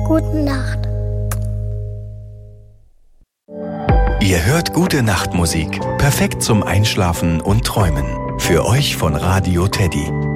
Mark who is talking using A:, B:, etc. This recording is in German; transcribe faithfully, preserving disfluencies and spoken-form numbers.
A: Gute Nacht.
B: Ihr hört gute Nachtmusik, perfekt zum Einschlafen und Träumen. Für euch von Radio Teddy.